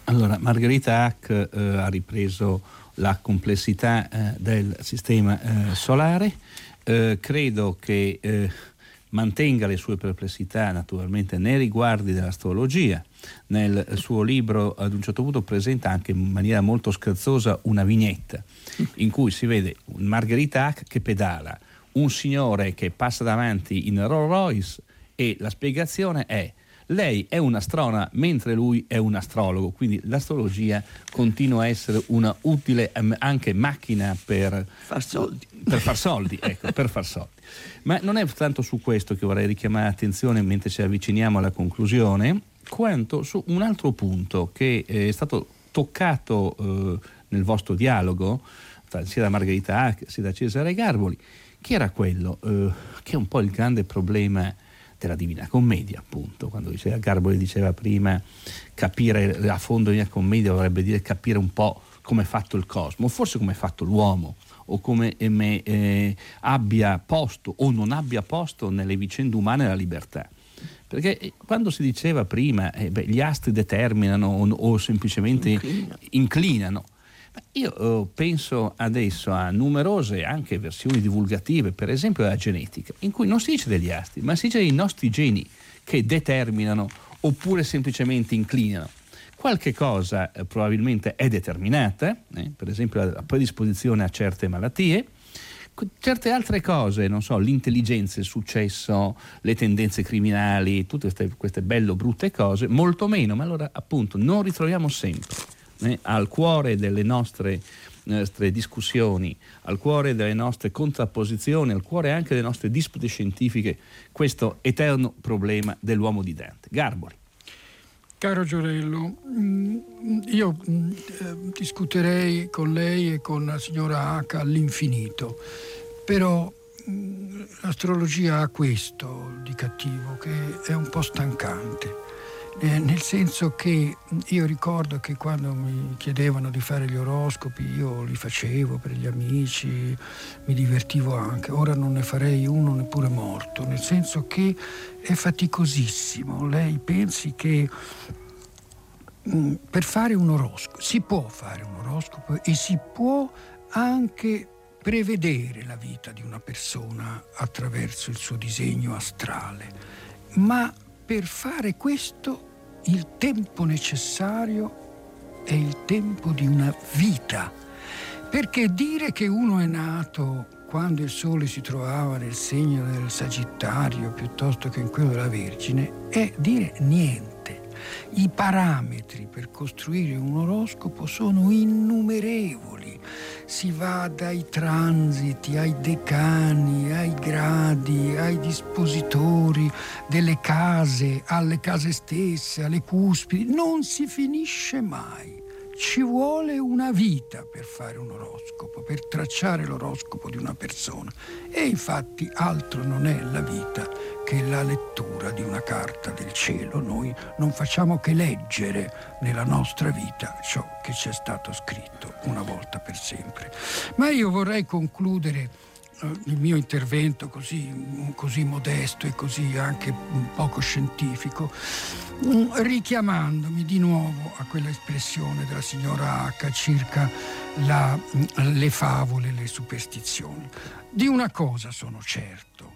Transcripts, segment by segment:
Allora, Margherita Hack ha ripreso la complessità del sistema solare. Credo che mantenga le sue perplessità naturalmente nei riguardi dell'astrologia. Nel suo libro ad un certo punto presenta anche in maniera molto scherzosa una vignetta in cui si vede Margherita Hack che pedala, un signore che passa davanti in Rolls Royce, e la spiegazione è: lei è un'astrona mentre lui è un astrologo, quindi l'astrologia continua a essere una utile anche macchina per far soldi. Per far soldi, ecco, per far soldi. Ma non è tanto su questo che vorrei richiamare l'attenzione mentre ci avviciniamo alla conclusione, quanto su un altro punto che è stato toccato nel vostro dialogo, sia da Margherita Hack sia da Cesare Garboli, che era quello che è un po' il grande problema della Divina Commedia, appunto. Quando Garboli diceva prima, capire a fondo la Divina Commedia vorrebbe dire capire un po' come è fatto il cosmo, forse come è fatto l'uomo, o come abbia posto o non abbia posto nelle vicende umane la libertà. Perché quando si diceva prima gli astri determinano o semplicemente inclinano, io penso adesso a numerose anche versioni divulgative, per esempio della genetica, in cui non si dice degli astri, ma si dice dei nostri geni che determinano oppure semplicemente inclinano. Qualche cosa probabilmente è determinata, per esempio la predisposizione a certe malattie, certe altre cose, non so, l'intelligenza, il successo, le tendenze criminali, tutte queste belle o brutte cose, molto meno, ma allora appunto non ritroviamo sempre al cuore delle nostre discussioni, al cuore delle nostre contrapposizioni, al cuore anche delle nostre dispute scientifiche, questo eterno problema dell'uomo di Dante. Garboli. Caro Giorello, io discuterei con lei e con la signora Hack all'infinito, però l'astrologia ha questo di cattivo, che è un po' stancante. Nel senso che io ricordo che quando mi chiedevano di fare gli oroscopi io li facevo per gli amici, mi divertivo anche. Ora non ne farei uno neppure morto, nel senso che è faticosissimo. Lei pensi che per fare un oroscopo si può fare un oroscopo e si può anche prevedere la vita di una persona attraverso il suo disegno astrale, ma per fare questo il tempo necessario è il tempo di una vita, perché dire che uno è nato quando il sole si trovava nel segno del Sagittario piuttosto che in quello della Vergine è dire niente. I parametri per costruire un oroscopo sono innumerevoli. Si va dai transiti, ai decani, ai gradi, ai dispositori delle case, alle case stesse, alle cuspidi. Non si finisce mai. Ci vuole una vita per fare un oroscopo, per tracciare l'oroscopo di una persona. E infatti altro non è la vita che la lettura di una carta del cielo. Noi non facciamo che leggere nella nostra vita ciò che ci è stato scritto una volta per sempre. Ma io vorrei concludere il mio intervento così modesto e così anche poco scientifico richiamandomi di nuovo a quella espressione della signora Hack circa le favole, le superstizioni. Di una cosa sono certo: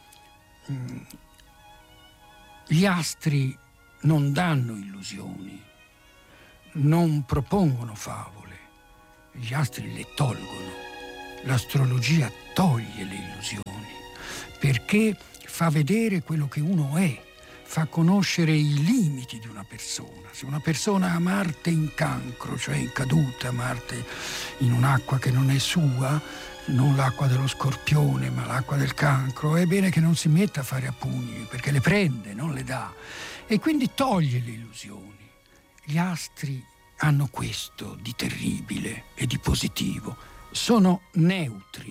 gli astri non danno illusioni, non propongono favole, gli astri le tolgono. L'astrologia toglie le illusioni perché fa vedere quello che uno è, fa conoscere i limiti di una persona. Se una persona ha Marte in cancro, cioè in caduta, Marte in un'acqua che non è sua, non l'acqua dello Scorpione ma l'acqua del cancro, è bene che non si metta a fare a pugni, perché le prende, non le dà, e quindi toglie le illusioni. Gli astri hanno questo di terribile e di positivo: sono neutri,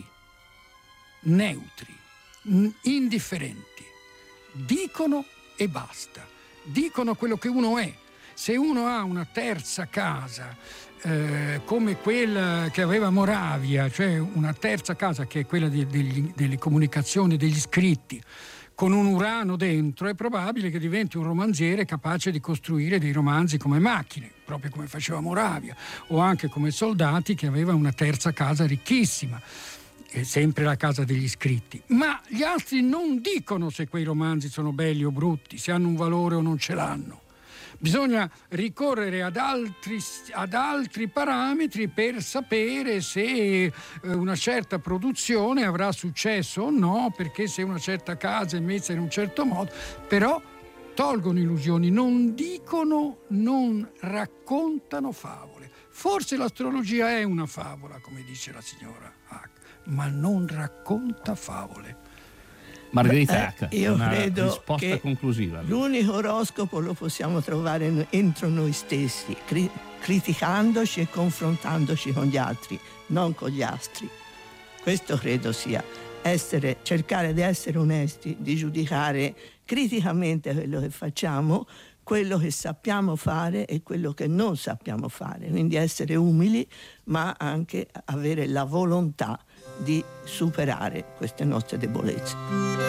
indifferenti, dicono e basta, dicono quello che uno è. Se uno ha una terza casa come quella che aveva Moravia, cioè una terza casa che è quella delle comunicazioni, degli scritti, con un Urano dentro, è probabile che diventi un romanziere capace di costruire dei romanzi come macchine, proprio come faceva Moravia, o anche come Soldati, che aveva una terza casa ricchissima, è sempre la casa degli scritti. Ma gli altri non dicono se quei romanzi sono belli o brutti, se hanno un valore o non ce l'hanno. Bisogna ricorrere ad altri parametri per sapere se una certa produzione avrà successo o no, perché se una certa casa è messa in un certo modo, però tolgono illusioni, non dicono, non raccontano favole. Forse l'astrologia è una favola, come dice la signora Hack, ma non racconta favole. Margherita Hack, io una credo risposta che conclusiva. L'unico oroscopo lo possiamo trovare entro noi stessi, criticandoci e confrontandoci con gli altri, non con gli astri. Questo credo sia cercare di essere onesti, di giudicare criticamente quello che facciamo, quello che sappiamo fare e quello che non sappiamo fare, quindi essere umili, ma anche avere la volontà di superare queste nostre debolezze.